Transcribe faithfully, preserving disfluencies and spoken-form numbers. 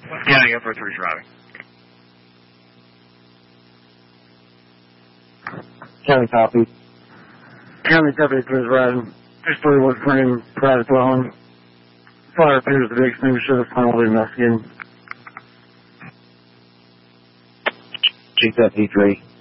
County, F four three driving. County copy. County copy is riding. six forty-one frame, private dwelling. Fire appears to be extinguished at this time. We'll be investigating. Chief F E three.